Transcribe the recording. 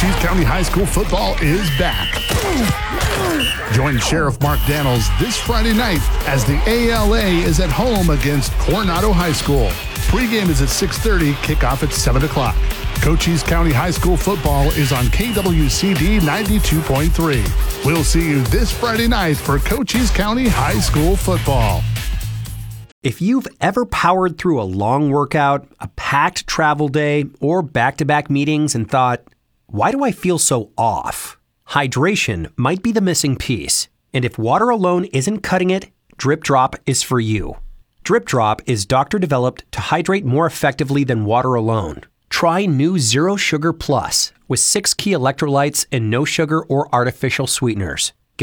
Cochise County High School football is back. Join Sheriff Mark Daniels this Friday night as the ALA is at home against Coronado High School. Pregame is at 6:30, kickoff at 7 o'clock. Cochise County High School football is on KWCD 92.3. We'll see you this Friday night for Cochise County High School football. If you've ever powered through a long workout, a packed travel day, or back-to-back meetings and thought, why do I feel so off? Hydration might be the missing piece. And if water alone isn't cutting it, Drip Drop is for you. Drip Drop is doctor-developed to hydrate more effectively than water alone. Try new Zero Sugar Plus with 6 key electrolytes and no sugar or artificial sweeteners.